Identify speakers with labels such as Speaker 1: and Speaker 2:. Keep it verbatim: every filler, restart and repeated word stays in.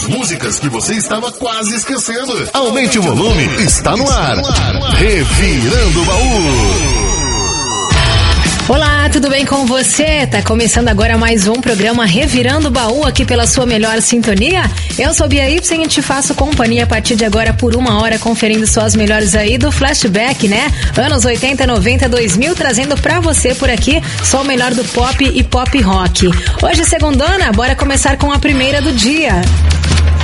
Speaker 1: as músicas que você estava quase esquecendo. Aumente o volume, está no ar. Revirando o Baú.
Speaker 2: Olá, tudo bem com você? Tá começando agora mais um programa Revirando o Baú aqui pela sua melhor sintonia. Eu sou Bia Y e te faço companhia a partir de agora por uma hora, conferindo só as melhores aí do flashback, né? Anos oitenta, noventa, dois mil, trazendo pra você por aqui só o melhor do pop e pop rock. Hoje, segundona, bora começar com a primeira do dia.